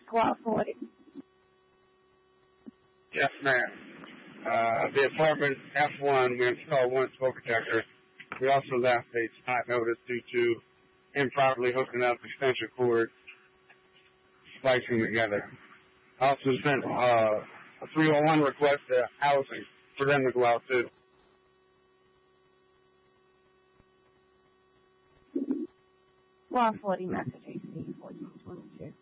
Squad 40. Yes, ma'am. The apartment F1, we installed one smoke detector. We also left a spot notice due to improperly hooking up extension cords, splicing together. I also sent a 301 request to housing for them to go out too. Squad 40 message AC 1422.